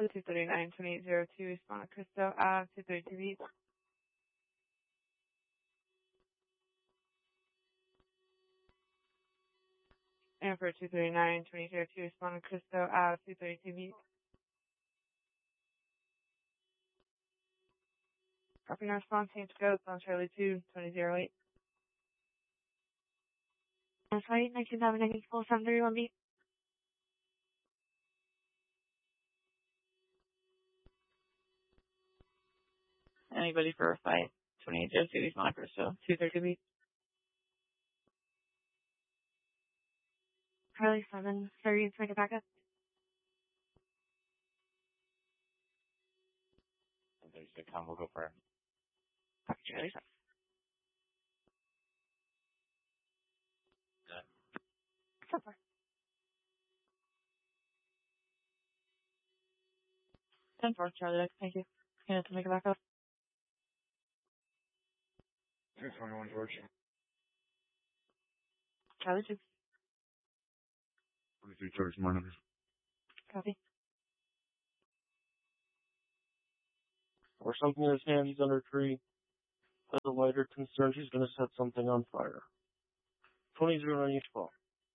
Alpha 239-2802, respond to Cristo Ave, 232 Beat. And for 239-2802, respond to Cristo Ave, 232 Beat. Copy no response, change scope on Charlie 2, 2008. That's right, 19,000 full 731 Beat. Anybody for a fight? 2802, respond to Cristo, 232 Beat. Charlie 7, 30, make it back up. 36, we'll go for it. Copy Charlie 7. Good. So far. 10-4, Charlie, thank you. Can I make it back up? 221, George. Charlie 2. 23, George, more numbers. Copy. Or something in his hand, he's under a tree. Has a lighter, concerned he's going to set something on fire. 20-0 each ball.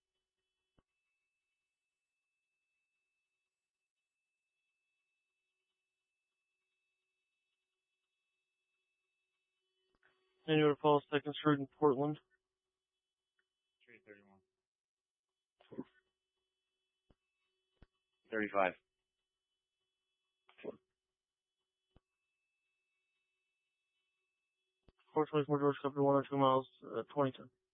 Annual Falls, 2nd Street in Portland. 331. 35. 424 George, cover 1 or 2 miles, 2010.